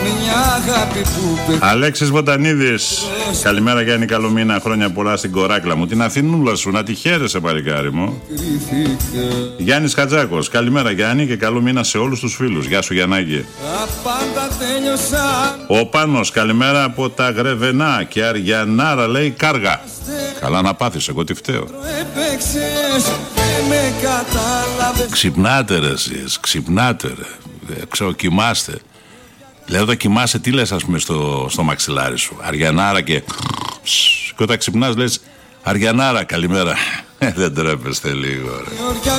Αλέξης Βοτανίδης. Καλημέρα Γιάννη, καλό μήνα, χρόνια πολλά στην κοράκλα μου. Την Αθηνούλα σου, να τη χαίρεσαι παλικάρι μου. Γιάννης Χατζάκος. Καλημέρα Γιάννη και καλό μήνα σε όλους τους φίλους. Γεια σου Γιαννάκη. Ο Πάνος, καλημέρα από τα Γρεβενά και Αριανάρα λέει Κάργα. Καλά να πάθεις, εγώ τι φταίω. Ξυπνάτε ρε εσείς, ξυπνάτε ρε. Ξέρω, κοιμάστε. Λέω εδώ κοιμάσαι, τι λες ας πούμε στο μαξιλάρι σου. Αριανάρα και όταν ξυπνάς λες Αριανάρα καλημέρα. Δεν τρέπεστε λίγο ρε.